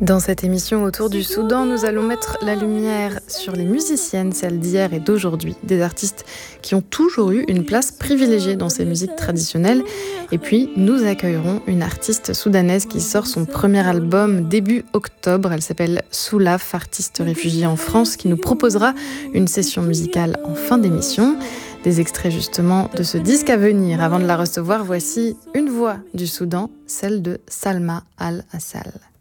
Dans cette émission autour du Soudan, nous allons mettre la lumière sur les musiciennes, celles d'hier et d'aujourd'hui, des artistes qui ont toujours eu une place privilégiée dans ces musiques traditionnelles. Et puis, nous accueillerons une artiste soudanaise qui sort son premier album début octobre. Elle s'appelle Soulaf, artiste réfugiée en France, qui nous proposera une session musicale en fin d'émission. Des extraits justement de ce disque à venir. Avant de la recevoir, voici une voix du Soudan, celle de Salma Al-Assal.